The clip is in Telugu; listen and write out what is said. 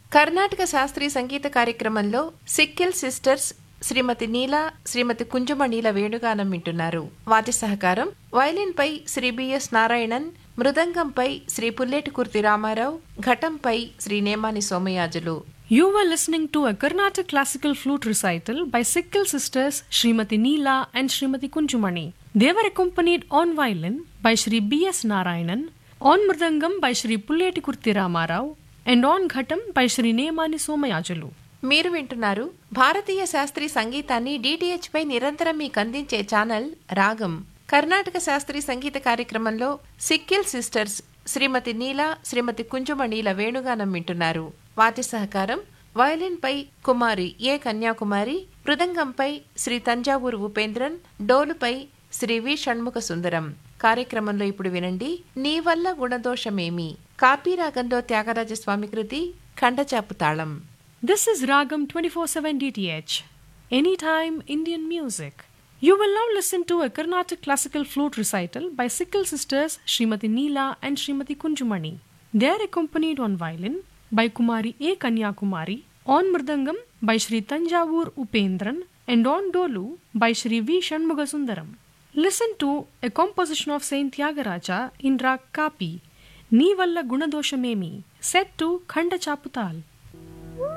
కర్ణాటక శాస్త్రీయ సంగీత కార్యక్రమంలో సిక్కిల్ సిస్టర్స్ శ్రీమతి నీల, శ్రీమతి కుంజమణిల వేణుగానం వింటున్నారు. వాటి సహకారం violin pi Shri BS Narayanan, మృదంగంపై Shri Pulleti kurti Ramarao, ఘటంపై Shri Nemani Somayajulu. You were listening to a Carnatic classical flute recital by Sikkal sisters Srimati Neela and Srimati Kunjumani. They were accompanied on violin by Sri B.S. Narayanan, on mridangam by Sri Pulleti Kurti Ramarao, and on ghatam by Sri Nemani Somayajulu. మీరు వింటున్నారు భారతీయ శాస్త్రీయ సంగీతాన్ని DTH పై నిరంతరం మీకు అందించే ఛానల్ రాగం. కర్ణాటక శాస్త్రీయ సంగీత కార్యక్రమంలో సిక్కిల్ సిస్టర్స్ శ్రీమతి నీల, శ్రీమతి కుంజమణిల వేణుగానం వింటున్నారు. వాటి సహకారం వయలిన్ పై కుమారి ఏ కన్యాకుమారి, మృదంగంపై శ్రీ తంజావూరు ఉపేంద్రన్, డోలుపై శ్రీ వి షణ్ముఖ సుందరం. కార్యక్రమంలో ఇప్పుడు వినండి నీ వల్ల గుణదోషమేమి, కాపీ రాగంలో త్యాగరాజస్వామి కృతి, ఖండచాపు తాళం. This is Ragam 24/7 DTH, anytime Indian music. You will now listen to a Carnatic classical flute recital by Sikkal sisters Srimati Neela and Srimati Kunjumani. They are accompanied on violin by Kumari A. Kanyakumari, on mridangam by Sri Tanjavur Upendran, and on dolu by Sri V. Shanmugasundaram. Listen to a composition of Saint Tyagaraja in Rag Kapi, Nee Valla Gunadoshamemi, set to Khanda Chaputal.